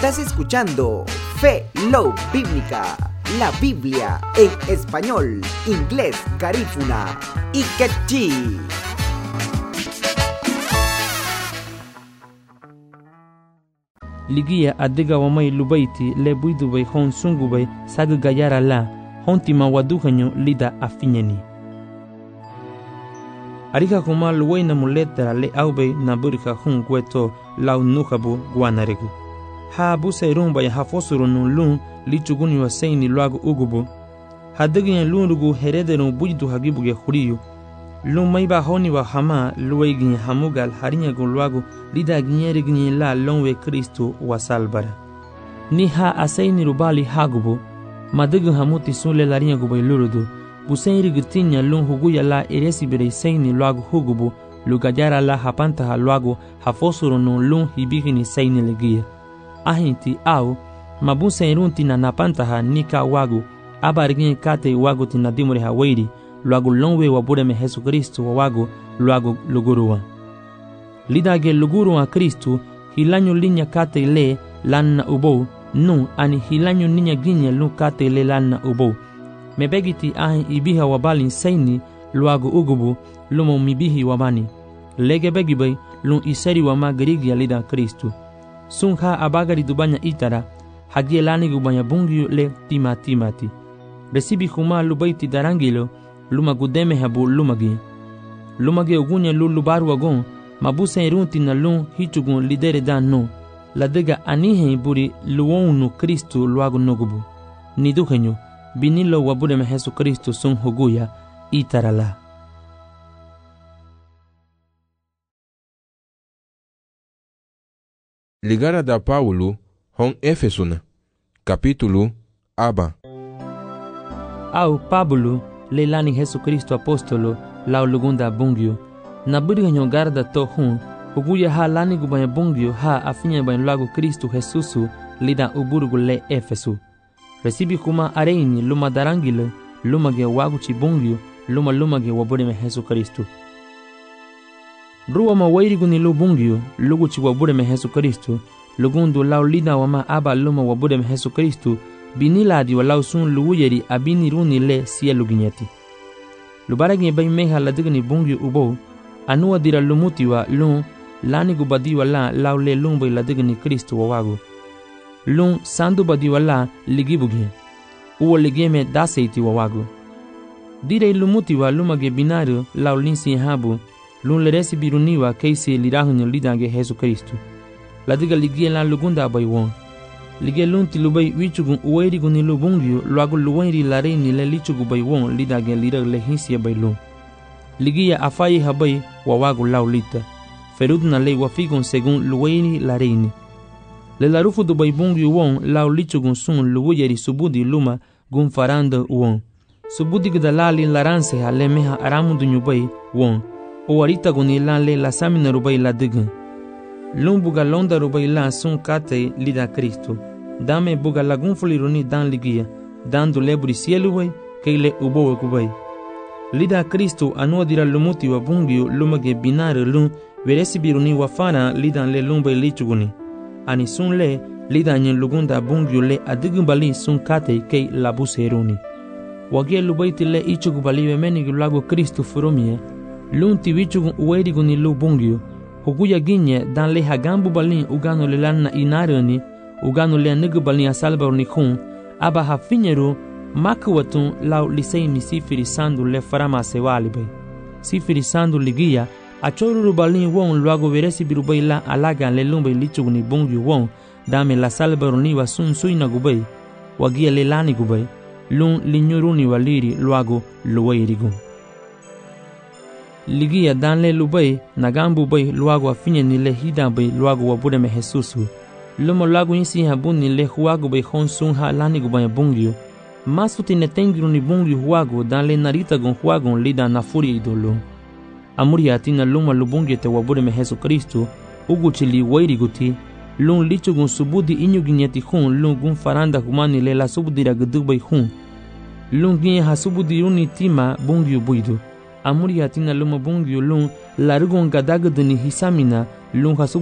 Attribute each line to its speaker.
Speaker 1: Estás escuchando Fe, Love Bíblica, la Biblia en español, inglés, garífuna y quechí.
Speaker 2: Ligia adiga wamai lubaiti le buidubay hon sungubay sag gayara la hontima waduhanyo lida afinyani. Arika kuma luway na muletara le aubay na burika hun kweto lau nukabu guanaregu. Ha busa rumba ya hafosuru nun lun lichuguni wa seini luagu ugubu. Hadagi ya lunugu heredero buidu hagibu ya huriyu. Lun maiba honi wa hama luway gini hamugal harinya gu luagu lida ginyeri gini la lonwe Kristu wa salbara. Ni ha aseini rubali hagubu. Madigu hamuti sunle larinya gubay lurudu. Busairi gutinya lun huguya la eresi bere seini luagu hugubu. Lugajara la hapantaha luagu hafosuru nun lun hibigini seini legia. Ahinti au mabusa irunti na napantaha nika wagu abarigin kate wagu tina dimure hawairi luagu lonwe wabureme Yesu Kristu wa wagu luagu luguruwa. Lidage luguruwa Kristu hilanyo linya kate le lanna ubou nu ani hilanyo ninya ginya lu kate le lanna ubou. Mebegiti ahin ibiha wabalin seini luagu ugubu lumo mibihi wabani. Lege begibay lun iseri wama gerigia lida Kristu. Sungha abagari dubanya itara hagie lani gubanya bungiu le timati. Resibi huma lubaiti darangilo luma gudeme habu lumagi ugunya lubaru wagon mabusa irunti na lun hichugun lidere dan no ladega anihe buri luonu Kristu luagu nogubu niduhenyo binilo wabudeme Yesu Kristu sun huguya itara la.
Speaker 3: Ligara da Paulo hon Efesuna capítulo aba.
Speaker 2: Au Pablo le lani Yesu Kristo apostolo lau lugunda bungio na buri garda to hun huguya ha lani gubanya bungio ha afinya ban lagu Kristo Jesusu lida uburgu le Efesu. Resibi kuma areini luma darangile luma ge wagu chi bungio luma ge wabureme Yesu Kristo. Ruwa mawairi guni lu bungio lugu chi wabureme Yesu Kristo lugundu lau lida wama aba luma wabureme Yesu Kristo biniladi wa lau sun luuyeri abini runi le sielu ginyeti. Lubaragi bay meha ladigni bungio ubo anuwa dira lumuti wa lun lani gubadi wa la lau le lumbay ladigni Kristo wa wagu. Lun sandu badi wa la ligibugi uwa ligeme daseiti wa wagu. Dire lumuti wa lumage binario lau linsi habu lun leresi biruniwa keisi lirahunyo lidange Yesu Kristu. Ladiga ligie la lugunda bay won. Lige lunti lubay wichugun uwairi guni lubungyo luagu luwairi lareini le lichugu bay won lidage lirag le hinsiya bay lun. Ligia afayi habay wawagu lau lita. Ferudna le wafigun segun luwairi lareini. Le larufu du bay bungyo won lau lichugun sun luwayeri subudi luma gun faranda won. Subudi gdalali laranse ha le meha aramundu nyubay won. Owarita guni lan le la samina rubay la digan. Lun buga londa rubay la sun kate lida Kristo. Dame buga lagun fuliruni dan ligia. Dan du leburi sielu way keile ubo kubay. Lida Kristo anua dira lumuti wa bungio lumage binare lun veresi biruni wafana lidan le lumbay lichuguni. Ani sun le lida nyen lugunda bungio le adigimbali sun kate kei labu seruni. Wagie lubaiti le ichugubali wemeni gulago Kristo furumie. Lunti wichugun uwairi guni lu bungio. Huguya ginye dan le hagambu balin ugano le lanna inarani ugano le nigu balin asalbaruni kun aba hafinyeru makuwatun lau liseini sifiri sandu le farama sewalibay. Sifiri sandu ligia achoruru balin won luago veresi birubay la alagan le lumbay lichuguni bungio won dame la salbaruni wa sun suina gubay wagia le lani gubay lun linyuruni waliri luago luwairigun. Ligia dan le lubay nagambu bay luago afinya ni le hida bay luago wabureme Jesusu. Lumo luago insi habuni le huago bay honsun ha lani gubaya bungio. Masuti ne tengiru ni bungio huago dan le narita gon huago lida na furi idolo. Amuri atina luma lubungio te wabureme Jesu Kristo uguchi li wairi guti lun lichu gon subudi inyu ginyeti hun lun gun faranda humani le la subudi ragdubay hun. Lun ginye ha subudi uni tima bungio buidu. Amuri atina luma bungyo lun larugon gadagdani hisamina lun hasu